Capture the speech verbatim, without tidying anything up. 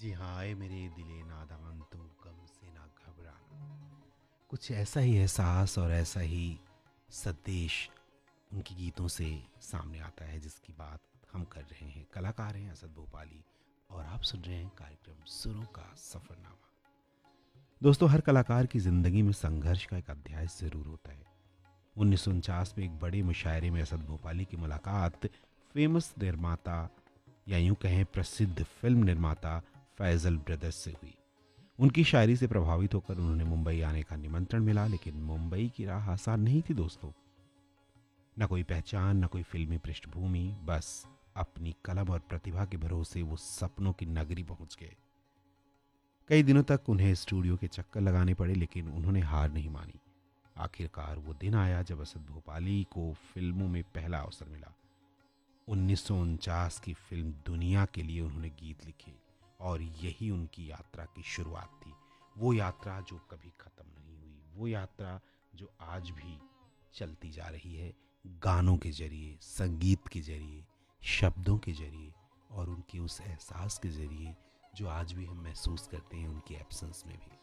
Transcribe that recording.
जी हाँ, आए मेरे दिले नादान तू गम से ना घबराना। कुछ ऐसा ही एहसास और ऐसा ही संदेश उनके गीतों से सामने आता है, जिसकी बात हम कर रहे हैं। कलाकार हैं असद भोपाली और आप सुन रहे हैं कार्यक्रम सुरों का सफरनामा। दोस्तों, हर कलाकार की ज़िंदगी में संघर्ष का एक अध्याय ज़रूर होता है। उन्नीस सौ उनचास में एक बड़े मुशायरे में असद भोपाली की मुलाकात फेमस निर्माता या यूं कहें प्रसिद्ध फिल्म निर्माता फैजल ब्रदर्स से हुई। उनकी शायरी से प्रभावित होकर उन्होंने मुंबई आने का निमंत्रण मिला, लेकिन मुंबई की राह आसान नहीं थी दोस्तों। न कोई पहचान, न कोई फिल्मी पृष्ठभूमि, बस अपनी कलम और प्रतिभा के भरोसे वो सपनों की नगरी पहुंच गए। कई दिनों तक उन्हें स्टूडियो के चक्कर लगाने पड़े, लेकिन उन्होंने हार नहीं मानी। आखिरकार वो दिन आया जब असद भोपाली को फिल्मों में पहला अवसर मिला। उन्नीस सौ उनचास की फिल्म दुनिया के लिए उन्होंने गीत लिखे और यही उनकी यात्रा की शुरुआत थी। वो यात्रा जो कभी खत्म नहीं हुई, वो यात्रा जो आज भी चलती जा रही है, गानों के जरिए, संगीत के जरिए, शब्दों के जरिए और उनके उस एहसास के जरिए जो आज भी हम महसूस करते हैं उनके एब्सेंस में भी।